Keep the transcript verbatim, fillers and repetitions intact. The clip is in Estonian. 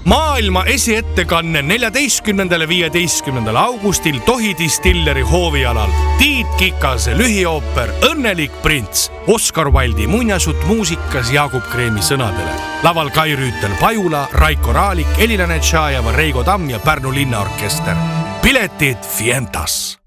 Maailma esiettekanne neljateistkümnendal ja viieteistkümnendal augustil Tohi Distilleri hoovialal. Tiit Kikase lühiooper Õnnelik prints. Oskar Wilde'i muinasjutt muusikas Jaagup Kreemi sõnadele. Laval Kai Rüütel Pajula, Raiko Raalik, Elina Netšajeva, Reigo Tamm ja Pärnu linnaorkester. Piletid Fientas.